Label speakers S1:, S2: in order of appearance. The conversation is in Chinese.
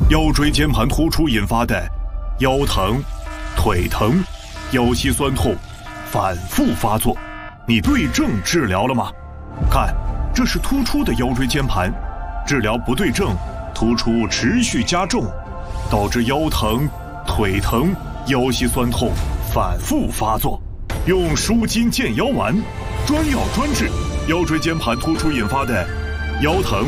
S1: 腰椎间盘突出引发的腰疼、腿疼、腰膝酸痛反复发作，你对症治疗了吗？看，这是突出的腰椎间盘，治疗不对症，突出持续加重，导致腰疼、腿疼、腰膝酸痛反复发作。用舒筋健腰丸，专药专治腰椎间盘突出引发的腰疼、